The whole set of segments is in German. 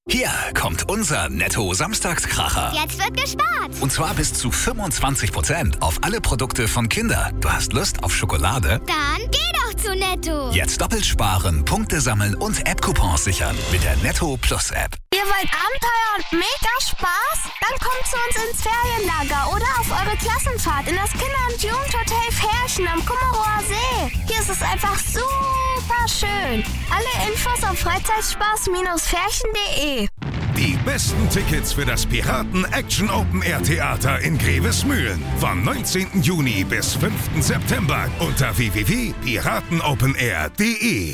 Hier kommt unser Netto-Samstagskracher. Jetzt wird gespart. Und zwar bis zu 25% auf alle Produkte von Kinder. Du hast Lust auf Schokolade? Dann geh doch zu Netto. Jetzt doppelt sparen, Punkte sammeln und App-Coupons sichern mit der Netto Plus App. Ihr wollt Abenteuer und mega Spaß? Dann kommt zu uns ins Ferienlager oder auf eure Klassenfahrt in das Kinder- und Jugendhotel Ferchen am Kummerower See. Hier ist es einfach super schön. Alle Infos auf Freizeitspaß-ferchen.de. Die besten Tickets für das Piraten Action Open Air Theater in Grevesmühlen vom 19. Juni bis 5. September unter www.piratenopenair.de.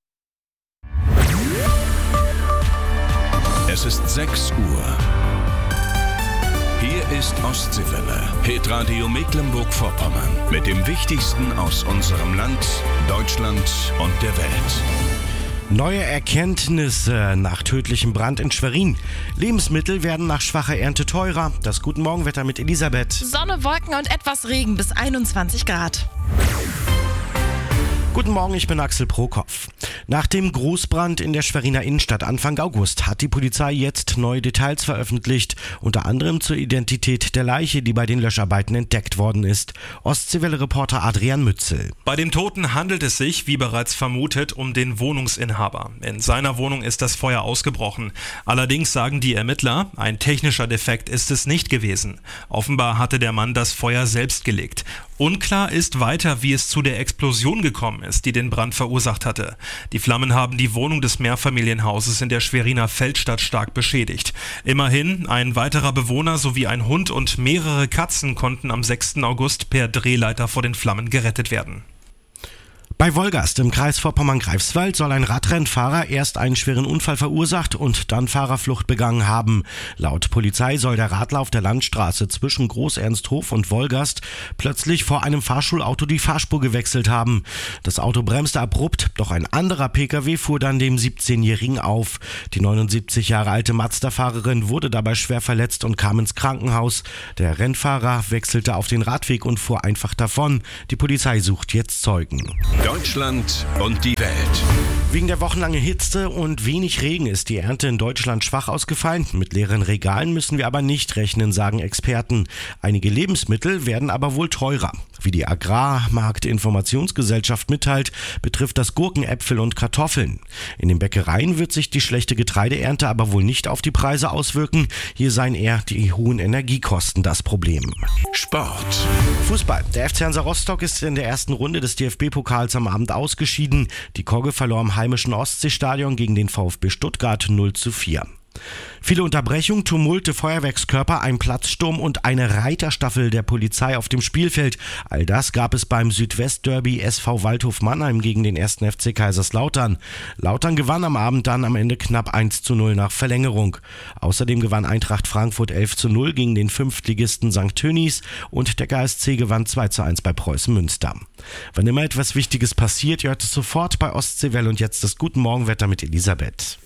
Es ist 6 Uhr. Hier ist Ostseewelle, Hitradio Mecklenburg-Vorpommern mit dem Wichtigsten aus unserem Land, Deutschland und der Welt. Neue Erkenntnisse nach tödlichem Brand in Schwerin. Lebensmittel werden nach schwacher Ernte teurer. Das Guten Morgenwetter mit Elisabeth. Sonne, Wolken und etwas Regen bis 21 Grad. Guten Morgen, ich bin Axel Prokopf. Nach dem Großbrand in der Schweriner Innenstadt Anfang August hat die Polizei jetzt neue Details veröffentlicht, unter anderem zur Identität der Leiche, die bei den Löscharbeiten entdeckt worden ist. Ostseewelle-Reporter Adrian Mützel. Bei dem Toten handelt es sich, wie bereits vermutet, um den Wohnungsinhaber. In seiner Wohnung ist das Feuer ausgebrochen. Allerdings sagen die Ermittler, ein technischer Defekt ist es nicht gewesen. Offenbar hatte der Mann das Feuer selbst gelegt. Unklar ist weiter, wie es zu der Explosion gekommen ist, die den Brand verursacht hatte. Die Flammen haben die Wohnung des Mehrfamilienhauses in der Schweriner Feldstadt stark beschädigt. Immerhin, ein weiterer Bewohner sowie ein Hund und mehrere Katzen konnten am 6. August per Drehleiter vor den Flammen gerettet werden. Bei Wolgast im Kreis Vorpommern-Greifswald soll ein Radrennfahrer erst einen schweren Unfall verursacht und dann Fahrerflucht begangen haben. Laut Polizei soll der Radler auf der Landstraße zwischen Groß-Ernsthof und Wolgast plötzlich vor einem Fahrschulauto die Fahrspur gewechselt haben. Das Auto bremste abrupt, doch ein anderer Pkw fuhr dann dem 17-Jährigen auf. Die 79 Jahre alte Mazda-Fahrerin wurde dabei schwer verletzt und kam ins Krankenhaus. Der Rennfahrer wechselte auf den Radweg und fuhr einfach davon. Die Polizei sucht jetzt Zeugen. Deutschland und die Welt. Wegen der wochenlangen Hitze und wenig Regen ist die Ernte in Deutschland schwach ausgefallen. Mit leeren Regalen müssen wir aber nicht rechnen, sagen Experten. Einige Lebensmittel werden aber wohl teurer. Wie die Agrarmarktinformationsgesellschaft mitteilt, betrifft das Gurken, Äpfel und Kartoffeln. In den Bäckereien wird sich die schlechte Getreideernte aber wohl nicht auf die Preise auswirken. Hier seien eher die hohen Energiekosten das Problem. Sport. Fußball. Der FC Hansa Rostock ist in der ersten Runde des DFB-Pokals am Abend ausgeschieden. Die Kogge verlor im heimischen Ostseestadion gegen den VfB Stuttgart 0:4. Viele Unterbrechungen, Tumulte, Feuerwerkskörper, ein Platzsturm und eine Reiterstaffel der Polizei auf dem Spielfeld. All das gab es beim Südwestderby SV Waldhof Mannheim gegen den 1. FC Kaiserslautern. Lautern gewann am Abend dann am Ende knapp 1:0 nach Verlängerung. Außerdem gewann Eintracht Frankfurt 11:0 gegen den Fünftligisten St. Tönnies und der KSC gewann 2:1 bei Preußen Münster. Wann immer etwas Wichtiges passiert, ihr hört es sofort bei Ostseewelle und jetzt das Guten Morgenwetter mit Elisabeth.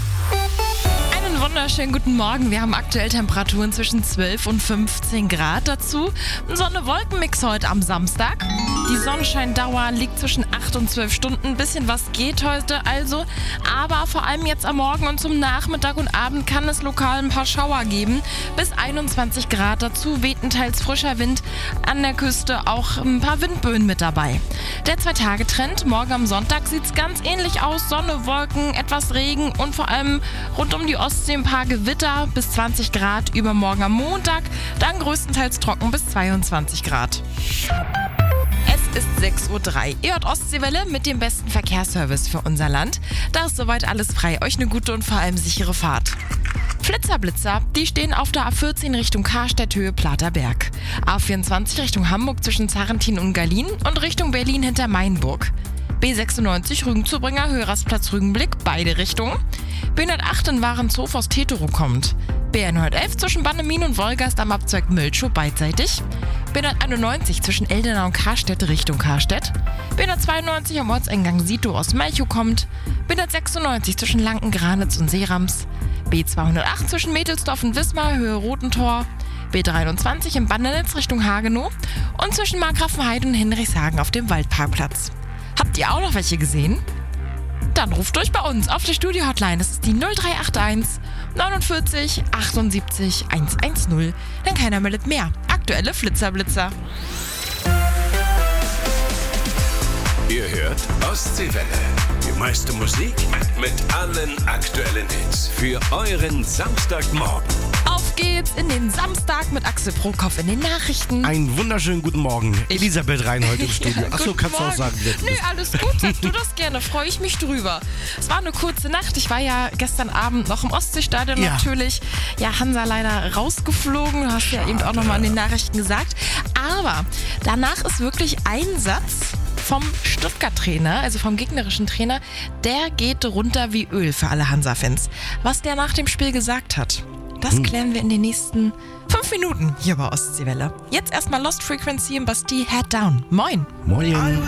Wunderschönen guten Morgen. Wir haben aktuell Temperaturen zwischen 12 und 15 Grad. Dazu ein Sonne-Wolken-Mix heute am Samstag. Die Sonnenscheindauer liegt zwischen 8 und 12 Stunden. Ein bisschen was geht heute also. Aber vor allem jetzt am Morgen und zum Nachmittag und Abend kann es lokal ein paar Schauer geben. Bis 21 Grad. Dazu weht ein teils frischer Wind. An der Küste auch ein paar Windböen mit dabei. Der 2-Tage-Trend. Morgen am Sonntag sieht es ganz ähnlich aus. Sonne, Wolken, etwas Regen und vor allem rund um die Ostsee ein paar Gewitter bis 20 Grad, übermorgen am Montag, dann größtenteils trocken bis 22 Grad. Es ist 6:03 Uhr. Ihr hört Ostseewelle mit dem besten Verkehrsservice für unser Land. Da ist soweit alles frei. Euch eine gute und vor allem sichere Fahrt. Flitzer-Blitzer, die stehen auf der A14 Richtung Karstedt, Höhe Platerberg. A24 Richtung Hamburg zwischen Zarrentin und Gallien und Richtung Berlin hinter Mainburg. B96 Rügen-Zubringer, Höhe Rastplatz Rügenblick, beide Richtungen. B108 in Warenshof aus Tetero kommt. B111 zwischen Bannemin und Wolgast am Abzweig Möltschow beidseitig. B191 zwischen Eldena und Karstedt Richtung Karstedt. B192 am Ortseingang Sito aus Melchow kommt. B196 zwischen Lanken-Granitz und Seerams. B208 zwischen Mädelsdorf und Wismar, Höhe Rotentor. B23 im Bandernetz Richtung Hagenow und zwischen Markgrafenheide und Hinrichshagen auf dem Waldparkplatz. Habt ihr auch noch welche gesehen? Dann ruft durch bei uns auf der Studio-Hotline. Das ist die 0381 49 78 110. Denn keiner meldet mehr. Aktuelle Flitzer-Blitzer. Ihr hört Ostseewelle. Die meiste Musik mit allen aktuellen Hits. Für euren Samstagmorgen. Auf geht's in den Samstag mit Axel Prokop in den Nachrichten. Einen wunderschönen guten Morgen. Elisabeth Reinhold im Studio. Achso, kannst du auch sagen. Nö, alles gut, sag du das gerne, freue ich mich drüber. Es war eine kurze Nacht, ich war ja gestern Abend noch im Ostseestadion natürlich. Ja, Hansa leider rausgeflogen, du hast ja eben auch nochmal in den Nachrichten gesagt. Aber danach ist wirklich ein Satz vom Stuttgart-Trainer, also vom gegnerischen Trainer, der geht runter wie Öl für alle Hansa-Fans. Was der nach dem Spiel gesagt hat, das klären wir in den nächsten 5 Minuten hier bei Ostseewelle. Jetzt erstmal Lost Frequency und Bastille Head Down. Moin. Moin.